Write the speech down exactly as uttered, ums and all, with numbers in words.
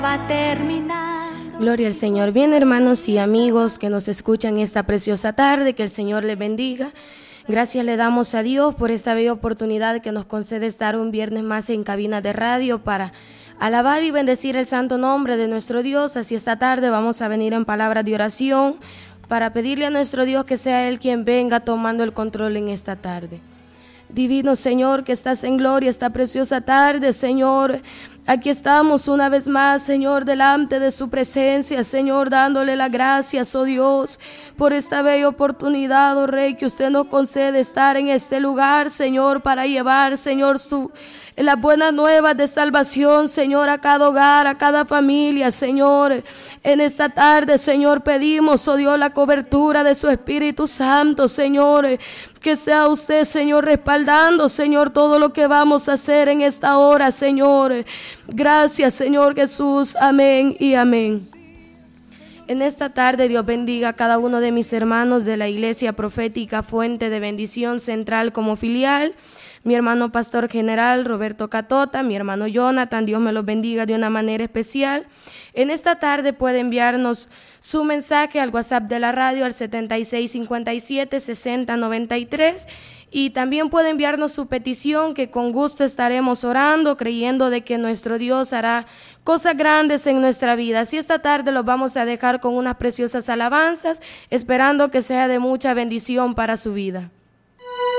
Va a terminar. Gloria al Señor. Bien, hermanos y amigos que nos escuchan esta preciosa tarde, que el Señor les bendiga. Gracias le damos a Dios por esta bella oportunidad que nos concede estar un viernes más en cabina de radio para alabar y bendecir el santo nombre de nuestro Dios. Así esta tarde vamos a venir en palabras de oración para pedirle a nuestro Dios que sea Él quien venga tomando el control en esta tarde. Divino Señor, que estás en gloria esta preciosa tarde, Señor. Aquí estamos una vez más, Señor, delante de su presencia, Señor, dándole las gracias, oh Dios, por esta bella oportunidad, oh Rey, que usted nos concede estar en este lugar, Señor, para llevar, Señor, su, las buenas nuevas de salvación, Señor, a cada hogar, a cada familia, Señor. En esta tarde, Señor, pedimos, oh Dios, la cobertura de su Espíritu Santo, Señor, que sea usted, Señor, respaldando, Señor, todo lo que vamos a hacer en esta hora, Señor. Gracias, Señor Jesús. Amén y amén. En esta tarde, Dios bendiga a cada uno de mis hermanos de la Iglesia Profética Fuente de Bendición Central como filial. Mi hermano Pastor General Roberto Catota, mi hermano Jonathan, Dios me los bendiga de una manera especial. En esta tarde puede enviarnos su mensaje al WhatsApp de la radio al setenta y seis cincuenta y siete sesenta noventa y tres y también puede enviarnos su petición, que con gusto estaremos orando, creyendo de que nuestro Dios hará cosas grandes en nuestra vida. Así esta tarde los vamos a dejar con unas preciosas alabanzas, esperando que sea de mucha bendición para su vida.